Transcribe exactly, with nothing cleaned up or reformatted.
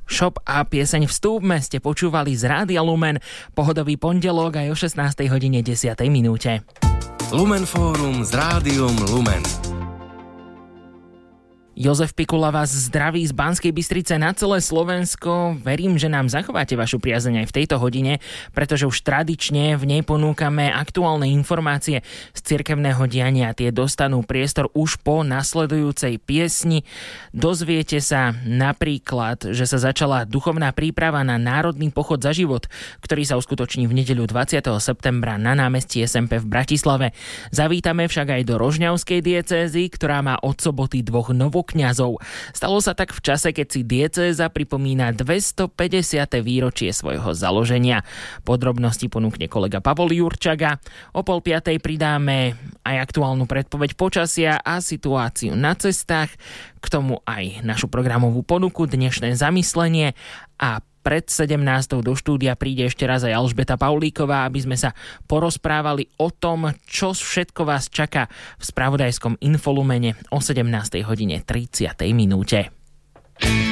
Shop a pieseň Vstúpme ste počúvali z Rádia Lumen. Pohodový pondelok aj o šestnástej hodine desiatej minúte. Lumen Fórum s Rádiom Lumen. Jozef Pikula vás zdraví z Banskej Bystrice na celé Slovensko. Verím, že nám zachováte vašu priazeň aj v tejto hodine, pretože už tradične v nej ponúkame aktuálne informácie z cirkevného diania. Tie dostanú priestor už po nasledujúcej piesni. Dozviete sa napríklad, že sa začala duchovná príprava na Národný pochod za život, ktorý sa uskutoční v nedeľu dvadsiateho septembra na námestí es em pé v Bratislave. Zavítame však aj do Rožňavskej diecézy, ktorá má od soboty dvoch novokňazov. Stalo sa tak v čase, keď si diecéza pripomína dvestopädesiate výročie svojho založenia. Podrobnosti ponúkne kolega Pavol Jurčaga. O pol piatej pridáme aj aktuálnu predpoveď počasia a situáciu na cestách. K tomu aj našu programovú ponuku, dnešné zamyslenie a pred sedemnástou do štúdia príde ešte raz aj Alžbeta Paulíková, aby sme sa porozprávali o tom, čo všetko vás čaká v spravodajskom Infolumene o sedemnástej hodine tridsiatej minúte.